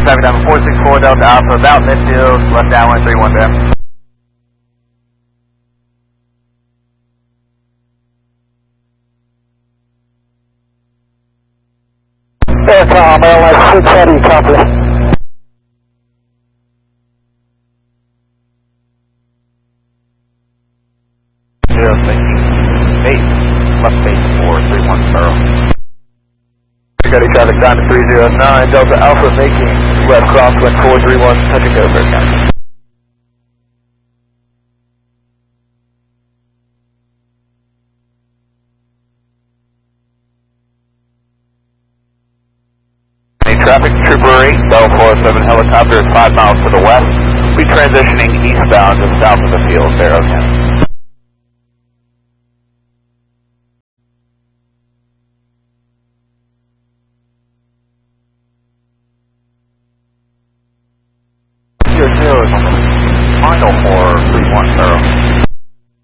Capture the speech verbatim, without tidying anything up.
Traffic down four six four Delta Alpha, about midfield, left downwind three one there. Aircom, airline six heavy, copy. Zero six eight, left base four three one zero. Scotty traffic down to three zero nine, Delta Alpha making left crosswind four three one, touching over again. Traffic Trooper eight, Bell four seven helicopter is five miles to the west. We'll be transitioning eastbound to south of the field, there, okay. Zero zero, final for three one zero.